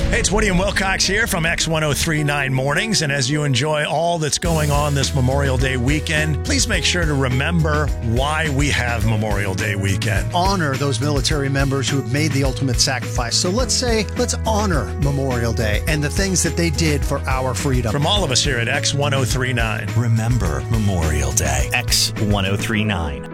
Hey, it's Woody and Wilcox here from X1039 Mornings. And as you enjoy all that's going on this Memorial Day weekend, please make sure to remember why we have Memorial Day weekend. Honor those military members who have made the ultimate sacrifice. So let's honor Memorial Day and the things that they did for our freedom. From all of us here at X1039. Remember Memorial Day. X1039.